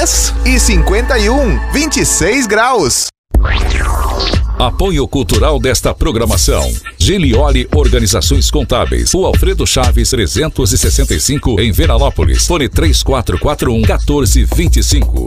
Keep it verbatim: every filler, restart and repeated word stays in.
três e cinquenta e um, vinte e seis graus. Apoio cultural desta programação: Gilioli Organizações Contábeis, o Alfredo Chaves trezentos e sessenta e cinco, em Veranópolis. Fone três quatro quatro um, um quatro dois cinco.